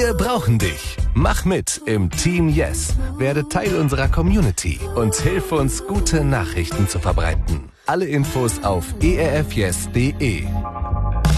Wir brauchen dich. Mach mit im Team Yes. Werde Teil unserer Community und hilf uns, gute Nachrichten zu verbreiten. Alle Infos auf erfyes.de.